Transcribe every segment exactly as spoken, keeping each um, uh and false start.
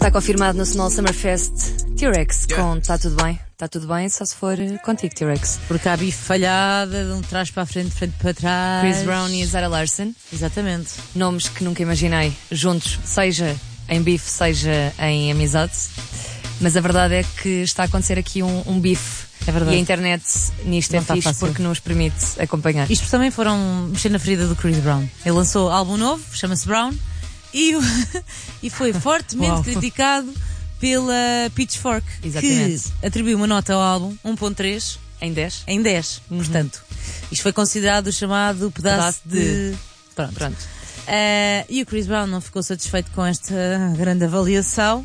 Está confirmado no Small Summer Fest T-Rex com Está Tudo Bem. Está tudo bem só se for contigo, T-Rex. Porque há bife falhada, de um trás para a frente, de frente para trás. Chris Brown e Zara Larsson. Exatamente. Nomes que nunca imaginei juntos, seja em bife, seja em amizade. Mas a verdade é que está a acontecer aqui um, um bife. É verdade. E a internet nisto Não é está fixe fácil. porque nos permite acompanhar. Isto também foram mexer na ferida do Chris Brown. Ele lançou álbum novo, chama-se Brown, e, o- e foi fortemente Uau. criticado pela Pitchfork, Exatamente. que atribuiu uma nota ao álbum, um ponto três, Em dez? em dez. Portanto, isto foi considerado o chamado pedaço, Pedaço de- de... Pronto. Pronto. Eh, e o Chris Brown não ficou satisfeito com esta grande avaliação.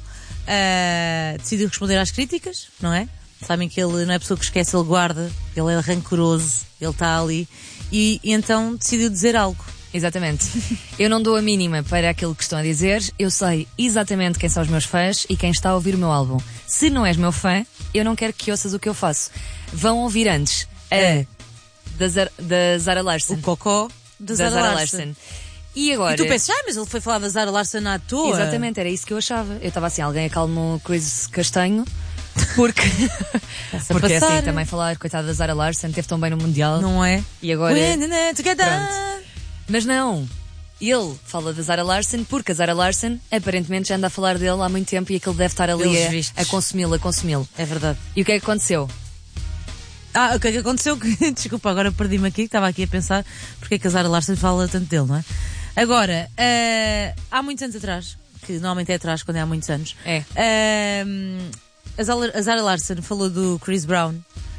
Eh, decidiu responder às críticas, não é? Sabem que ele não é pessoa que esquece, ele guarda, ele é rancoroso, ele está ali. E, e então decidiu dizer algo. Exatamente. Eu não dou a mínima para aquilo que estão a dizer. Eu sei exatamente quem são os meus fãs e quem está a ouvir o meu álbum. Se não és meu fã, eu não quero que ouças o que eu faço. Vão ouvir antes a É. da, Zara, da Zara Larsson. O cocó da da Zara, Zara Larsson. Larsson. E agora... E tu pensas, ah, mas ele foi falar da Zara Larsson à toa. Exatamente, era isso que eu achava. Eu estava assim, alguém acalma o Chris Castanho. Porque, Está-se a porque é passar. assim, também falar, coitada da Zara Larsson, teve tão bem no Mundial. Não é? E agora... When the together. Pronto. Mas não, ele fala da Zara Larsson porque a Zara Larsson aparentemente já anda a falar dele há muito tempo e aquele deve estar ali Pelos a, vistos. a consumi-lo, a consumi-lo. É verdade. E o que é que aconteceu? Ah, o que é que aconteceu? Desculpa, agora perdi-me aqui, que estava aqui a pensar porque é que a Zara Larsson fala tanto dele, não é? Agora, eh, há muitos anos atrás, que normalmente é atrás quando é há muitos anos, É. eh, a Zara, a Zara Larsson falou do Chris Brown.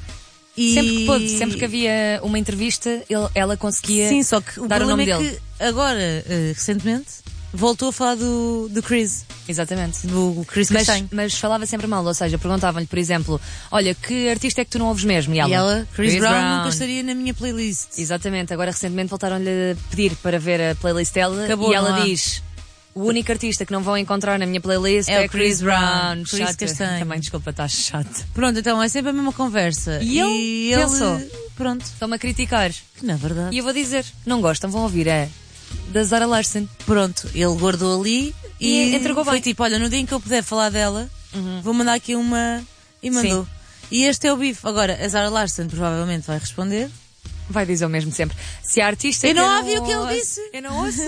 E... Sempre que pôde, sempre que havia uma entrevista, ele- ela conseguia Sim, só que o dar o problema nome é dele. que agora, eh, recentemente, voltou a falar do, do Chris, Exatamente. do Chris Mas, Castanho. mas falava sempre mal, ou seja, perguntavam-lhe, por exemplo, olha, que artista é que tu não ouves mesmo? E ela, E ela, Chris, Brown, nunca estaria na minha playlist. Exatamente, agora recentemente voltaram-lhe a pedir para ver a playlist dela Acabou, e ela não há. diz: o único artista que não vão encontrar na minha playlist é, É o Chris Chris Brown. Brown. Chris Chata. Castanho. Também, desculpa, estás chato. Pronto, então é sempre a mesma conversa. E ele pensou. Pronto, Estão-me a criticar. que na verdade. E eu vou dizer: não gostam, vão ouvir, é da Zara Larsson. Pronto, ele guardou ali e, E entregou foi bem. tipo, olha, no dia em que eu puder falar dela, vou mandar aqui uma... E mandou. Sim. E este é o bife. Agora, a Zara Larsson provavelmente vai responder. Vai dizer o mesmo sempre. Se a artista Eu que não ouvi o que ele ouço, disse. Eu não ouço.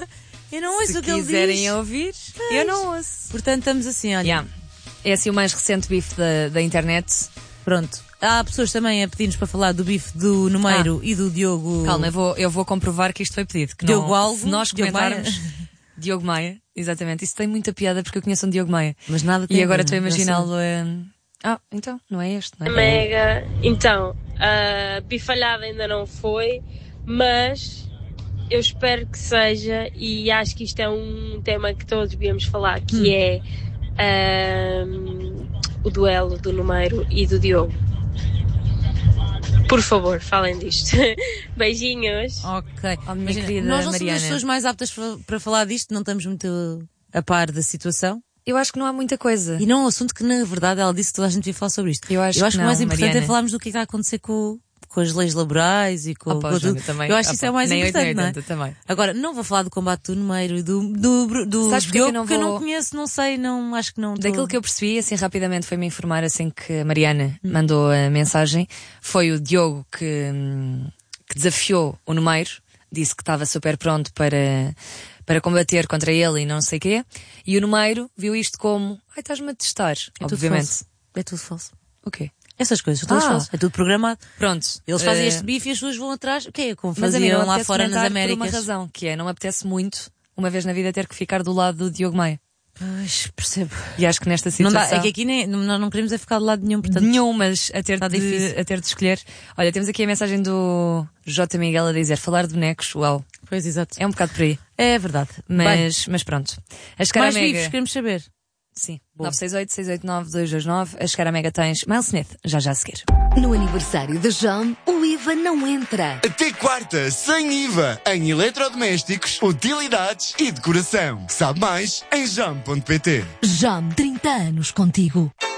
Eu não ouço Se o que ele quiserem diz. ouvir, eu não ouço. Portanto, estamos assim, olha. Yeah. É assim o mais recente bife da, da internet. Pronto. Há pessoas também a pedir-nos para falar do bife do Numeiro e do Diogo... Calma, eu vou, eu vou comprovar que isto foi pedido. Que Diogo não, Alvo, se nós Diogo comentarmos... Diogo Maia, exatamente. Isso tem muita piada porque eu conheço um Diogo Maia. Mas nada tem E agora a ver, estou a já sei. imaginá-lo a... Ah, então, não é este, não é? Mega. Então, a bifalhada ainda não foi, mas eu espero que seja, e acho que isto é um tema que todos devíamos falar, que é ahm, o duelo do Numeiro e do Diogo. Por favor, falem disto. Beijinhos. Ok. Oh, minha Imagina, querida nós não somos Mariana. as pessoas mais aptas para, para falar disto, não estamos muito a par da situação. Eu acho que não há muita coisa. E não é um assunto que, na verdade, ela disse que toda a gente devia falar sobre isto. Eu acho que o não, mais importante Mariana. é falarmos do que está a acontecer com, com as leis laborais e com, Opa, com Joana, tudo. também. Eu acho que isso Opa, é o mais nem importante, oito, não é? nem oitenta também. Agora, não vou falar do combate do Numeiro e do, do, do, do Sabes porque é que Diogo, eu não que eu não vou- conheço, não sei, não, acho que não estou... Daquilo que eu percebi, assim rapidamente, foi-me informar assim que a Mariana mandou a mensagem. Foi o Diogo que, hum, que desafiou o Numeiro, disse que estava super pronto para, para combater contra ele e não sei o quê. E o Numeiro viu isto como: ai, estás-me a testar, É tudo obviamente. falso. É tudo falso. O quê? Essas coisas são todas Ah. falsas. É tudo programado. Pronto. Eles fazem eh, este bife e as pessoas vão atrás. O que é? Como Mas a mim não faziam me lá apetece fora nas comentar Américas. por uma razão, que é, não me apetece muito, uma vez na vida, ter que ficar do lado do Diogo Maia. Pois, percebo. E acho que nesta Não situação... dá, é que aqui nem, não- nós não queremos é ficar de lado nenhum, portanto. Nenhum, mas a ter, Está de, difícil. a ter de escolher. Olha, temos aqui a mensagem do J. Miguel a dizer: falar de bonecos, uau. Pois, exato. É um bocado por aí. É verdade. Bem, Mas, mas pronto. A chegar mais à Mega... vivos, queremos saber. Sim. Boa. nove seis oito, seis oito nove, dois dois nove. A chegar à Mega tens Miles Smith, já já a seguir. No aniversário de Jam, o I V A não entra. Até quarta, sem I V A, em eletrodomésticos, utilidades e decoração. Sabe mais em jam ponto pt. Jam, trinta anos contigo.